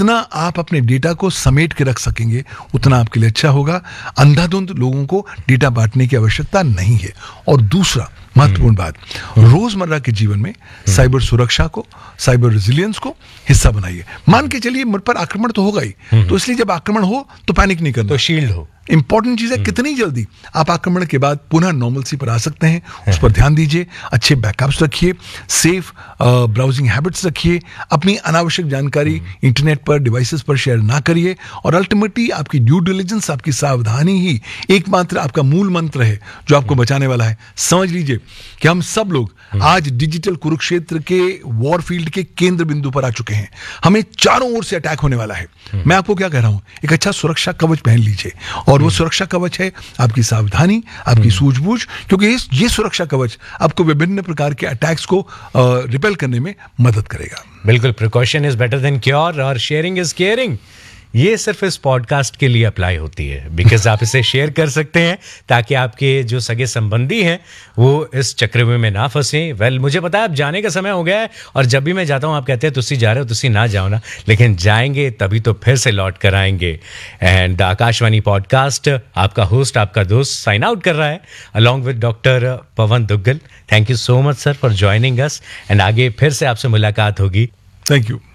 जितना आप अपने डेटा को समेट के रख सकेंगे उतना आपके लिए अच्छा होगा। अंधाधुंध लोगों को डेटा बांटने की आवश्यकता नहीं है। और दूसरा महत्वपूर्ण बात, रोजमर्रा के जीवन में साइबर सुरक्षा को, साइबर रेजिलियंस को हिस्सा बनाइए। मान के चलिए मुझ पर आक्रमण तो होगा ही, तो इसलिए जब आक्रमण हो तो पैनिक नहीं करना, तो शील्ड हो। इंपॉर्टेंट चीज है कितनी जल्दी आप आक्रमण के बाद पुनः नॉर्मलसी पर आ सकते हैं, उस पर ध्यान दीजिए। अच्छे बैकअप्स रखिए, सेफ ब्राउजिंग हैबिट्स रखिए, अपनी अनावश्यक जानकारी इंटरनेट पर, डिवाइसेस पर शेयर ना करिए। और अल्टीमेटली आपकी ड्यू डिलिजेंस, आपकी सावधानी ही एकमात्र आपका मूल मंत्र है जो आपको बचाने वाला है। समझ लीजिए कि हम सब लोग आज डिजिटल कुरुक्षेत्र के वॉर फील्ड के केंद्र बिंदु पर आ चुके हैं। हमें चारों ओर से अटैक होने वाला है। मैं आपको क्या कह रहा हूं, एक अच्छा सुरक्षा कवच पहन लीजिए। और वो सुरक्षा कवच है आपकी सावधानी, आपकी सूझबूझ, क्योंकि ये सुरक्षा कवच आपको विभिन्न प्रकार के अटैक्स को रिपेल करने में मदद करेगा। बिल्कुल, precaution is better than cure और शेयरिंग इज केयरिंग। ये सिर्फ इस पॉडकास्ट के लिए अप्लाई होती है, बिकॉज आप इसे शेयर कर सकते हैं ताकि आपके जो सगे संबंधी हैं वो इस चक्रव्यूह में ना फंसे। वेल, मुझे पता है अब जाने का समय हो गया है, और जब भी मैं जाता हूँ आप कहते हैं तुसी जा रहे हो, तुसी ना जाओ ना, लेकिन जाएंगे तभी तो फिर से लौट कर आएंगे। एंड आकाशवाणी पॉडकास्ट, आपका होस्ट, आपका दोस्त साइन आउट कर रहा है along with doctor Pawan Duggal. Thank you so much sir for joining us, and आगे फिर से आपसे मुलाकात होगी। Thank you.